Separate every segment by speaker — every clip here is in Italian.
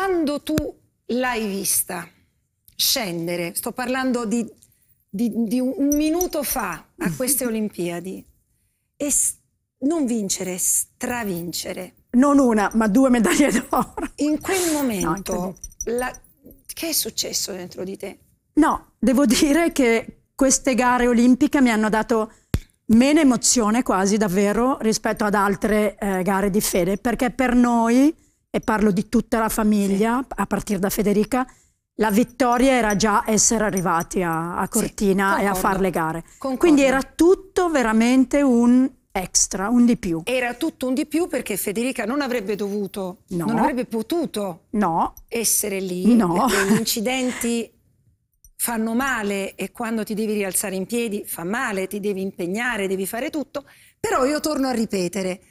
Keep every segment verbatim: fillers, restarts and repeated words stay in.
Speaker 1: quando tu l'hai vista scendere, sto parlando di, di, di un minuto fa a queste Olimpiadi, e non vincere, stravincere.
Speaker 2: Non una, ma due medaglie d'oro.
Speaker 1: In quel momento,
Speaker 2: No,
Speaker 1: la, che è successo dentro di te?
Speaker 2: No, devo dire che queste gare olimpiche mi hanno dato meno emozione quasi davvero rispetto ad altre eh, gare di fede, perché per noi, e parlo di tutta la famiglia, sì, a partire da Federica, la vittoria era già essere arrivati a, a Cortina, sì, e a fare le gare. Concordo. Quindi era tutto veramente un extra, un di più.
Speaker 1: Era tutto un di più perché Federica non avrebbe dovuto, no, non avrebbe potuto
Speaker 2: no,
Speaker 1: essere lì,
Speaker 2: no,
Speaker 1: perché gli incidenti fanno male e quando ti devi rialzare in piedi fa male, ti devi impegnare, devi fare tutto. Però io torno a ripetere,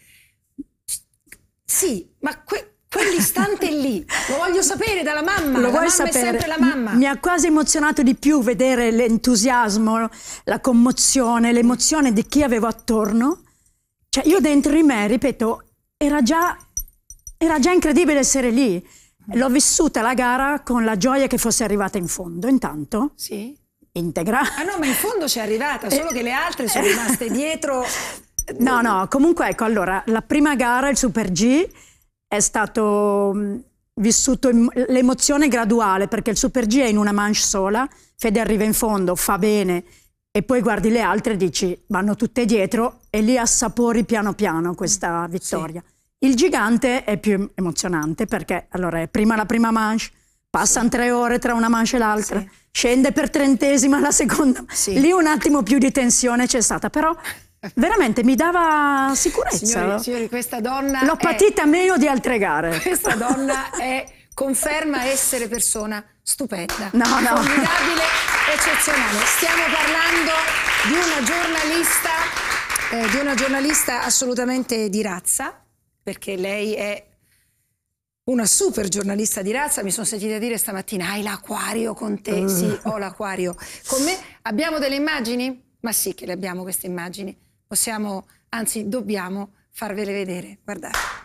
Speaker 1: sì, ma que quell'istante lì, lo voglio sapere dalla mamma,
Speaker 2: lo
Speaker 1: la
Speaker 2: vuoi
Speaker 1: mamma
Speaker 2: sapere?
Speaker 1: È sempre la mamma.
Speaker 2: Mi ha quasi emozionato di più vedere l'entusiasmo, la commozione, l'emozione di chi avevo attorno. Cioè io dentro di me, ripeto, era già, era già incredibile essere lì. L'ho vissuta la gara con la gioia che fosse arrivata in fondo, intanto.
Speaker 1: Sì.
Speaker 2: Integra.
Speaker 1: Ah no, ma in fondo c'è arrivata, solo che le altre sono rimaste dietro.
Speaker 2: No, no, comunque ecco, allora, la prima gara, il Super G, è stato mh, vissuto l'emozione graduale, perché il Super G è in una manche sola, Fede arriva in fondo, fa bene, e poi guardi le altre e dici, vanno tutte dietro, e lì assapori piano piano questa vittoria. Sì. Il gigante è più emozionante, perché allora è prima la prima manche, passano sì. tre ore tra una manche e l'altra, sì. scende per trentesima la seconda, sì. lì un attimo più di tensione c'è stata, però veramente mi dava sicurezza.
Speaker 1: Signori, signori, questa donna
Speaker 2: l'ho patita
Speaker 1: è...
Speaker 2: meno di altre gare.
Speaker 1: Questa donna è, conferma essere persona stupenda,
Speaker 2: no, no.
Speaker 1: formidabile, eccezionale. Stiamo parlando di una giornalista, eh, di una giornalista assolutamente di razza, perché lei è una super giornalista di razza. Mi sono sentita dire stamattina, hai l'acquario con te? Uh. Sì, ho l'acquario con me. Abbiamo delle immagini? Ma sì che le abbiamo queste immagini. Possiamo, anzi dobbiamo farvele vedere. Guardate.